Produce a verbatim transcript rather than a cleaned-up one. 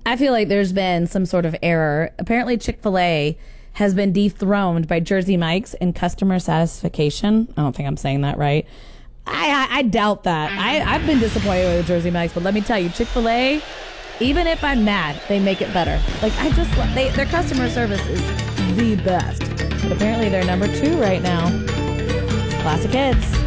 I feel like there's been some sort of error. Apparently, Chick-fil-A has been dethroned by Jersey Mike's in customer satisfaction. I don't think I'm saying that right. I, I, I doubt that. I, I've been disappointed with Jersey Mike's, but let me tell you, Chick-fil-A, even if I'm mad, they make it better. Like, I just, they, their customer service is the best. But apparently they're number two right now. Classic hits.